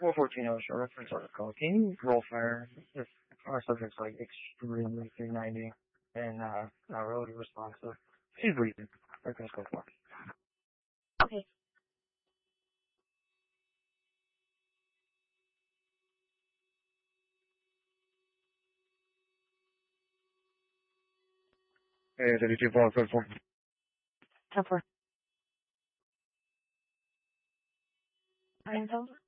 414 OSHA reference article. Can you roll fire if our subject's like extremely 390 and not really responsive? She's breathing. Reference go for. Okay. Hey, 32 10-4. I am told.